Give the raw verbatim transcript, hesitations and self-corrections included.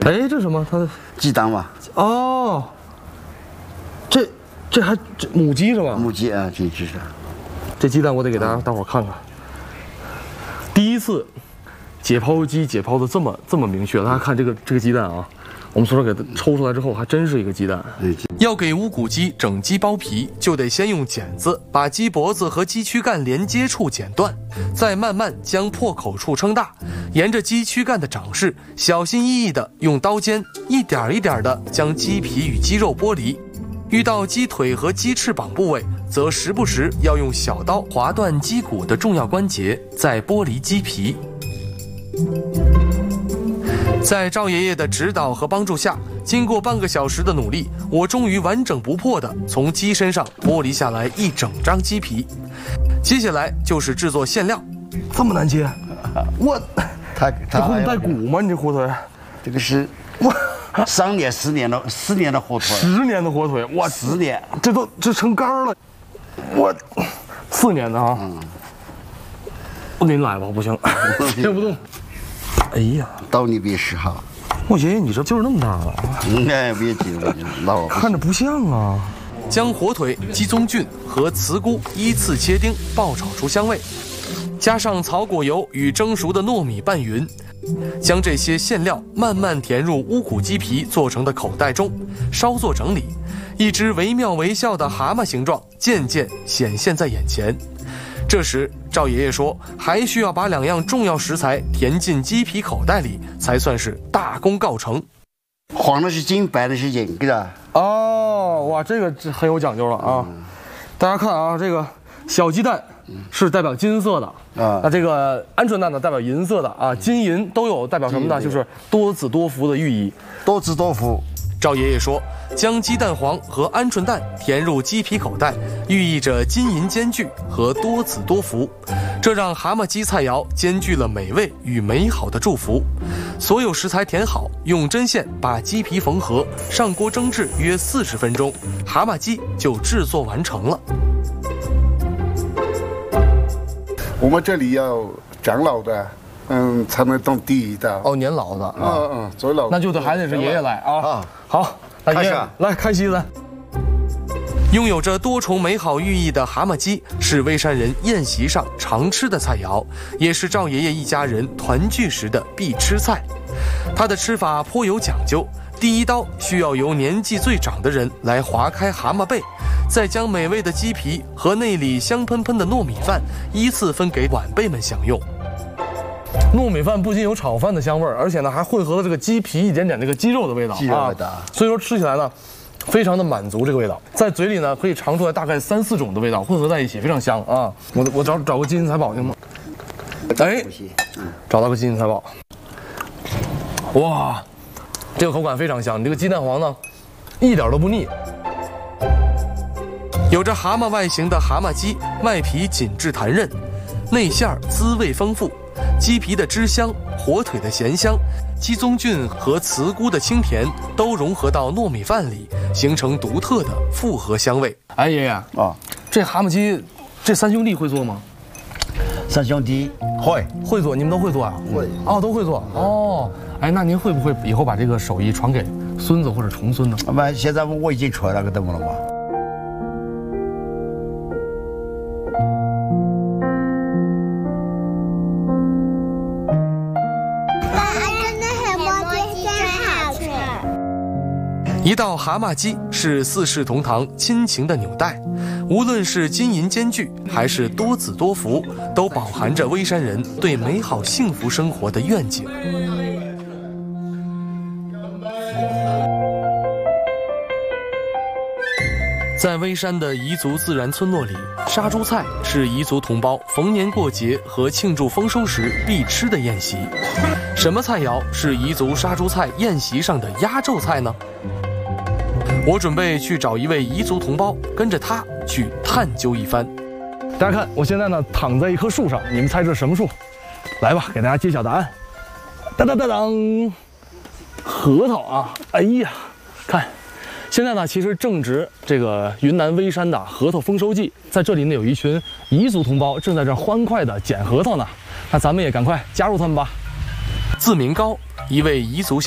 哎，这什么？它鸡蛋嘛。 哦，这这还这母鸡是吧？ 母鸡啊，这只是。 这鸡蛋我得给大家大伙看看。第一次解剖机解剖的这么这么明确，大家看这个这个鸡蛋啊，我们所说给它抽出来之后，还真是一个鸡蛋。 要给无骨鸡整鸡包皮，就得先用剪子把鸡脖子和鸡躯干连接处剪断，再慢慢将破口处撑大，沿着鸡躯干的长势，小心翼翼地用刀尖一点一点地将鸡皮与鸡肉剥离。遇到鸡腿和鸡翅膀部位，则时不时要用小刀划断鸡骨的重要关节，再剥离鸡皮。在赵爷爷的指导和帮助下，经过半个小时的努力，我终于完整不破地从鸡身上剥离下来一整张鸡皮。接下来就是制作馅料。 这么难切？我， 它这后面带骨吗？你这火腿？ 这个是我三年四年的四年的火腿， 十年的火腿，哇， 十年， 这都这成干了。我四年的啊， 嗯， 我给你来吧，不行，切不动。哎呀， 到你别试哈。 我爷爷，你这就是那么大了， 哎，别急了，老看着不像啊。 将火腿、鸡枞菌和茨菇依次切丁，爆炒出香味，加上草果油与蒸熟的糯米拌匀，将这些馅料慢慢填入乌骨鸡皮做成的口袋中，稍作整理，一只惟妙惟肖的蛤蟆形状渐渐显现在眼前。这时，赵爷爷说，还需要把两样重要食材填进鸡皮口袋里，才算是大功告成。 黄的是金，白的是银，对吧？ 哦，哇，这个这很有讲究了啊！嗯、大家看啊，这个小鸡蛋是代表金色的啊，那这个鹌鹑蛋呢代表银色的啊，金银都有代表什么呢？就是多子多福的寓意。 多子多福。 赵爷爷说，将鸡蛋黄和鹌鹑蛋填入鸡皮口袋，寓意着金银兼具和多子多福，这让蛤蟆鸡菜肴兼具了美味与美好的祝福。所有食材填好，用针线把鸡皮缝合，上锅蒸制约四十分钟，蛤蟆鸡就制作完成了。 我们这里要长老的，嗯，才能当第一道。 哦，年老的啊， 嗯嗯，最老的那就得还得是爷爷来啊。 啊， 好，那爷爷来开席子。 拥有着多重美好寓意的蛤蟆鸡是微山人宴席上常吃的菜肴，也是赵爷爷一家人团聚时的必吃菜。它的吃法颇有讲究，第一刀需要由年纪最长的人来划开蛤蟆背，再将美味的鸡皮和内里香喷喷的糯米饭依次分给晚辈们享用。 糯米饭不仅有炒饭的香味儿，而且呢还混合了这个鸡皮一点点这个鸡肉的味道， 鸡肉味道啊，所以说吃起来呢非常的满足这个味道，在嘴里呢可以尝出来大概三四种的味道混合在一起，非常香啊！我我找找个金银财宝行吗？哎，找到个金银财宝，哇，这个口感非常香，你这个鸡蛋黄呢一点都不腻。 有着蛤蟆外形的蛤蟆鸡，外皮紧致弹韧，内馅儿滋味丰富，鸡皮的汁香，火腿的咸香，鸡枞菌和茨菇的清甜都融合到糯米饭里，形成独特的复合香味。 哎，爷爷啊， 这蛤蟆鸡，这三兄弟会做吗？ 三兄弟会会做，你们都会做啊？ 会哦，都会做哦。哎，那您会不会以后把这个手艺传给孙子或者重孙呢？ 不，现在我已经传了个东了嘛。 一道蛤蟆鸡是四世同堂亲情的纽带，无论是金银兼具还是多子多福，都饱含着微山人对美好幸福生活的愿景。在微山的彝族自然村落里，杀猪菜是彝族同胞逢年过节和庆祝丰收时必吃的宴席。什么菜肴是彝族杀猪菜宴席上的压轴菜呢？我准备去找一位彝族同胞，跟着他去探究一番。 大家看，我现在呢躺在一棵树上，你们猜这是什么树？来吧，给大家揭晓答案。当当当当，核桃啊！哎呀，看，现在呢其实正值这个云南微山的核桃丰收季，在这里呢有一群彝族同胞正在这欢快地捡核桃呢。那咱们也赶快加入他们吧。 字明高，一位彝族